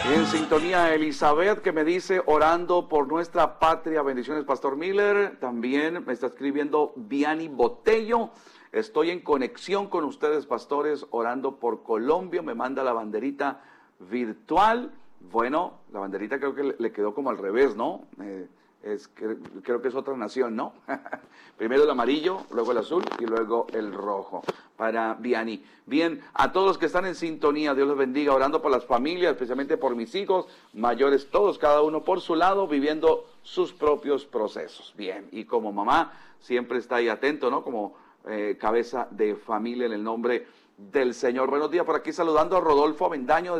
En sintonía Elizabeth, que me dice orando por nuestra patria. Bendiciones, Pastor Miller. También me está escribiendo Viani Botello. Estoy en conexión con ustedes, pastores, orando por Colombia. Me manda la banderita virtual. Bueno, la banderita creo que le quedó como al revés, ¿no? Creo que es otra nación, ¿no? Primero el amarillo, luego el azul y luego el rojo para Vianney. Bien, a todos los que están en sintonía, Dios los bendiga, orando por las familias, especialmente por mis hijos mayores, todos, cada uno por su lado, viviendo sus propios procesos. Bien, y como mamá siempre está ahí atento, ¿no? Como cabeza de familia en el nombre del Señor. Buenos días, por aquí saludando a Rodolfo Avendaño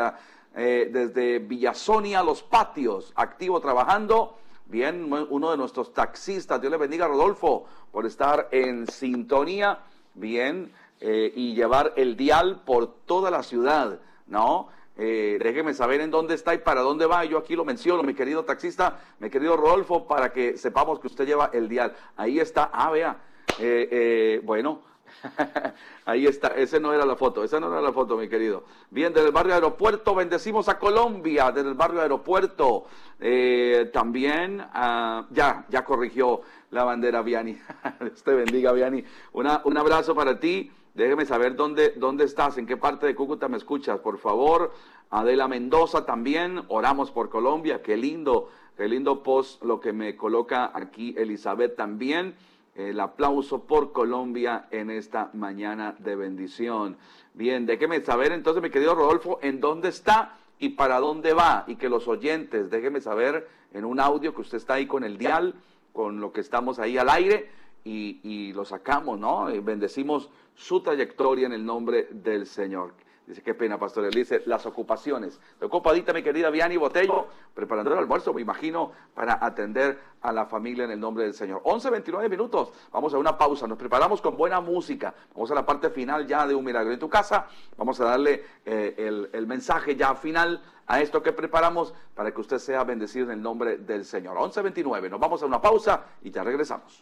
desde Villasonia, Los Patios, activo trabajando. Bien, uno de nuestros taxistas. Dios le bendiga, Rodolfo, por estar en sintonía, bien, y llevar el dial por toda la ciudad, ¿no? Déjeme saber en dónde está y para dónde va. Yo aquí lo menciono, mi querido taxista, mi querido Rodolfo, para que sepamos que usted lleva el dial. Ahí está, vea, bueno, ahí está, esa no era la foto, mi querido. Bien, desde el barrio Aeropuerto, bendecimos a Colombia, desde el barrio Aeropuerto. También, ya corrigió la bandera, Vianney. Dios te bendiga, Vianney. Un abrazo para ti. Déjeme saber dónde estás, en qué parte de Cúcuta me escuchas, por favor. Adela Mendoza también, oramos por Colombia. Qué lindo post lo que me coloca aquí Elizabeth también. El aplauso por Colombia en esta mañana de bendición. Bien, déjeme saber entonces, mi querido Rodolfo, en dónde está y para dónde va. Y que los oyentes, déjeme saber en un audio que usted está ahí con el dial, con lo que estamos ahí al aire y lo sacamos, ¿no? Y bendecimos su trayectoria en el nombre del Señor. Dice, qué pena, pastor. Él dice, las ocupaciones. Estoy ocupadita, mi querida Vianney Botello, preparando el almuerzo, me imagino, para atender a la familia en el nombre del Señor. 11:29 minutos. Vamos a una pausa. Nos preparamos con buena música. Vamos a la parte final ya de Un Milagro en tu Casa. Vamos a darle el mensaje ya final a esto que preparamos para que usted sea bendecido en el nombre del Señor. 11:29. Nos vamos a una pausa y ya regresamos.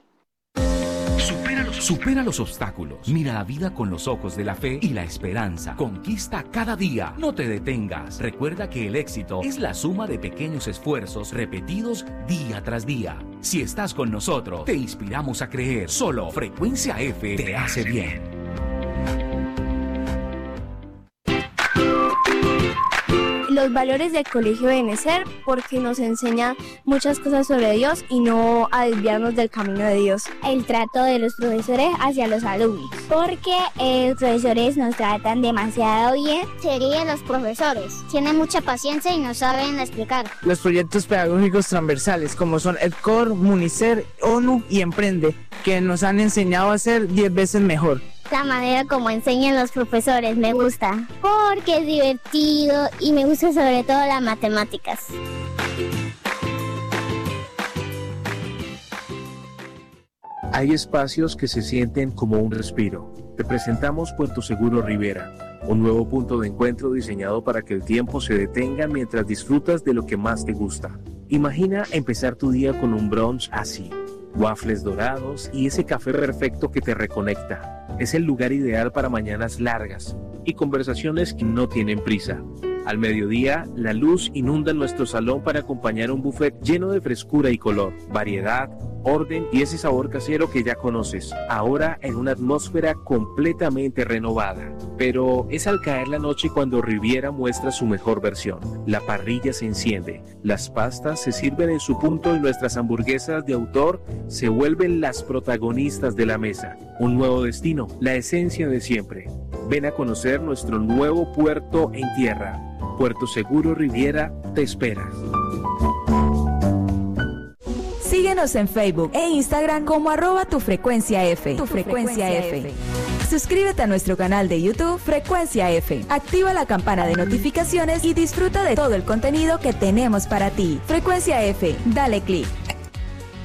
Supera los obstáculos. Mira la vida con los ojos de la fe y la esperanza. Conquista cada día. No te detengas. Recuerda que el éxito es la suma de pequeños esfuerzos repetidos día tras día. Si estás con nosotros, te inspiramos a creer. Solo Frecuencia F te hace bien. Los valores del colegio deben ser porque nos enseñan muchas cosas sobre Dios y no a desviarnos del camino de Dios. El trato de los profesores hacia los alumnos, porque los profesores nos tratan demasiado bien. Serían los profesores, tienen mucha paciencia y nos saben explicar. Los proyectos pedagógicos transversales como son EdCor, Municer, ONU y Emprende, que nos han enseñado a ser 10 veces mejor. La manera como enseñan los profesores me gusta, porque es divertido y me gusta sobre todo las matemáticas. Hay espacios que se sienten como un respiro. Te presentamos Puerto Seguro Rivera, un nuevo punto de encuentro diseñado para que el tiempo se detenga mientras disfrutas de lo que más te gusta. Imagina empezar tu día con un brunch así. Waffles dorados y ese café perfecto que te reconecta. Es el lugar ideal para mañanas largas y conversaciones que no tienen prisa. Al mediodía, la luz inunda nuestro salón para acompañar un buffet lleno de frescura y color, variedad, orden y ese sabor casero que ya conoces, ahora en una atmósfera completamente renovada. Pero es al caer la noche cuando Riviera muestra su mejor versión. La parrilla se enciende, las pastas se sirven en su punto y nuestras hamburguesas de autor se vuelven las protagonistas de la mesa. Un nuevo destino, la esencia de siempre. Ven a conocer nuestro nuevo puerto en tierra. Puerto Seguro Riviera te espera. Síguenos en Facebook e Instagram como @tufrecuenciaF. Tu Frecuencia F. Suscríbete a nuestro canal de YouTube Frecuencia F. Activa la campana de notificaciones y disfruta de todo el contenido que tenemos para ti. Frecuencia F. Dale click.